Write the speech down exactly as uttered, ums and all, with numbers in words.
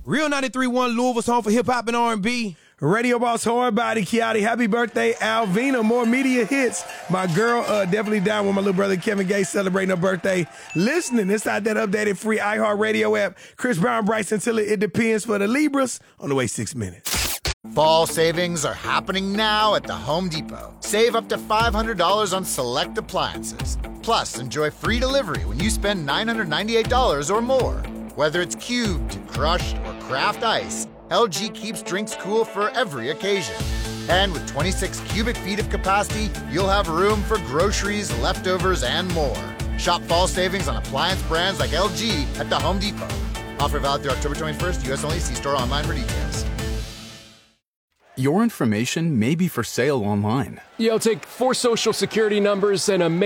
Real ninety-three point one Louisville's home for hip-hop and R and B. Radio Boss Hard Body, Kiati. Happy birthday, Alvina. More media hits. My girl uh, definitely down with my little brother Kevin Gates celebrating her birthday. Listening inside that updated free iHeartRadio app. Chris Brown, Bryson Tiller, It Depends for the Libras on the way six minutes. Fall savings are happening now at the Home Depot. Save up to five hundred dollars on select appliances. Plus, enjoy free delivery when you spend nine hundred ninety-eight dollars or more. Whether it's cubed, crushed, or craft ice, L G keeps drinks cool for every occasion. And with twenty-six cubic feet of capacity, you'll have room for groceries, leftovers, and more. Shop fall savings on appliance brands like L G at the Home Depot. Offer valid through October twenty-first. U S only. See store online for details. Your information may be for sale online. Yeah, I'll take four social security numbers and a